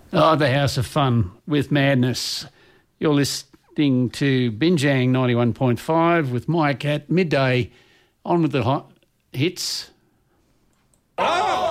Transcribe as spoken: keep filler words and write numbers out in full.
Oh, the House of Fun with Madness. You're listening to Binjang ninety-one point five with Mike at midday. On with the hot hits. Oh!